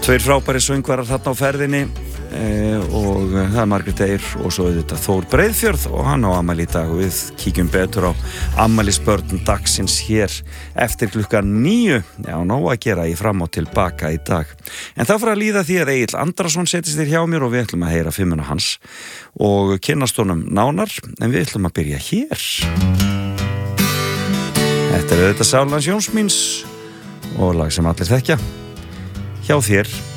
Tveir frábæri söngvarar þarna á ferðinni og það Margrét Eir og svo auðvitað Þór Breiðfjörð og hann á afmæli í dag og við kíkjum betur á afmælisbörn dagsins hér eftir klukkan 9. Já, nóg að gera í fram og tilbaka í dag. En það fyrir að líða því að Egill Andrason setjist þér hjá mér og við ætlum að heyra fimmuna hans og kynnast honum nánar, en við ætlum að byrja hér. Þetta auðvitað Sál hans Jóns míns og lag sem allir þekkja. Hjá þér